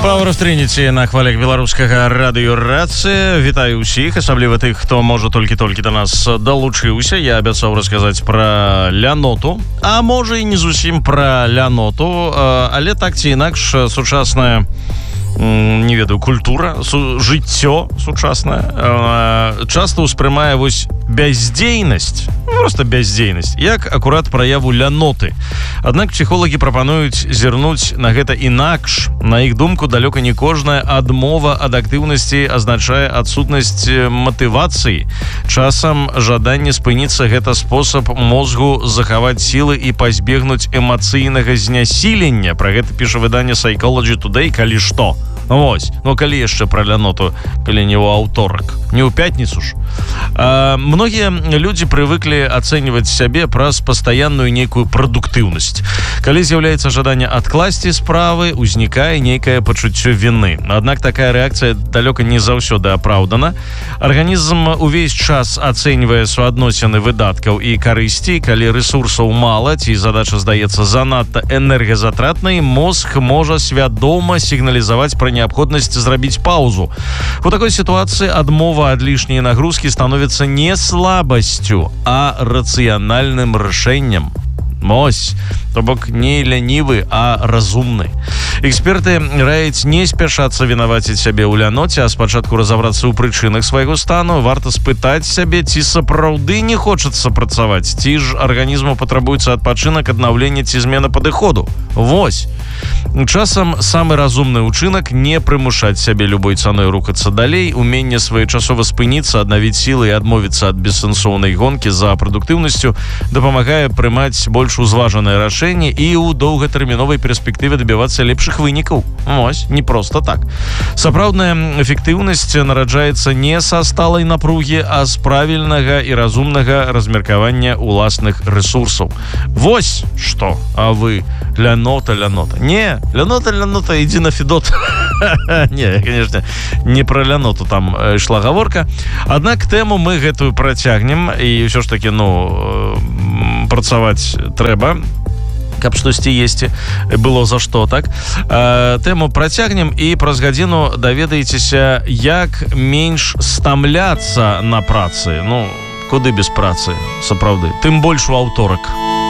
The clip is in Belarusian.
Power of Trinity на хвалях беларускага радыёрацыі. Вітаю ўсіх, асабліва тых, хто можа толькі-толькі да нас далучыўся. Я абяцаў расказаць пра ляноту, а можа і не зусім пра ляноту, але так ці інакш сучасная, не ведаю, культура, жыццё сучаснае часта ўспрымае вось бяздзейнасць, просто бяздзейнасць, як акурат праяву ляноты. Аднак псіхолагі прапануюць зірнуць на гэта інакш. На іх думку, далёка не кожная адмова ад актыўнасці азначае адсутнасць матывацыі. Часам жаданне спыніцца — гэта спосаб мозгу захаваць сілы і пазбегнуць эмацыйнага знясілення. Пра гэта піша выданне Psychology Today, калі што. Вось, ну калі яшчэ пра ляноту, калі не ў аўторак, не ў пятніцу ж. Многія людзі прывыклі ацэньваць сябе праз пастаянную нейкую прадуктыўнасць. Калі з'яўляецца жаданне адкласці справы, узнікае нейкае пачуццё віны. Аднак такая рэакцыя далёка не заўсёды апраўдана. Арганізм увесь час ацэньвае суадносіны выдаткаў і карысці. Калі рэсурсаў мала ці задача здаецца занадта энергазатратнай, мозг можа свядома сігналізаваць пра неабходнасць зрабіць паузу. У такой сітуацыі адмова ад лішняй нагрузкі становіцца не слабасцю, а рацыянальным рашэннем. Мось, то бок не лянівы, а разумны. Эксперты раяць не спяшацца вінаваціць сябе ў ляноце, а спачатку разабрацца ў прычынах свайго стану. Варта спытаць сябе, ці сапраўды не хочацца працаваць, ці ж арганізму патрабуецца адпачынак, аднаўленне ці змена падыходу. Вось. Часам самы разумны ўчынак — не прымушаць сябе любой цаной рухацца далей. Уменне своечасова спыніцца, аднавіць сілы і адмовіцца ад бессэнсоўнай гонкі за прадуктыўнасцю дапамагае прымаць больш узважанае рашэнне і ў доўгатэрміновай перспектыве дабівацца лепшых вынікаў. Вось, не проста так. Сапраўдная эфектыўнасць нараджаецца не са сталай напругі, а з правільнага і разумнага размеркавання ўласных рэсурсаў. Вось што, а вы лянота. Не, лянота, иди на Федот. Не, конечно, не про ляноту там ішла гаворка. Аднак тэму мы гэтую працягнем, і ўсё ж таки, працаваць трэба, каб штосьці есці было за што, так? Тэму працягнем, і праз гадзіну даведаецеся, як менш стамляцца на працы. Куды без працы, сапраўды. Тым больш у аўторак.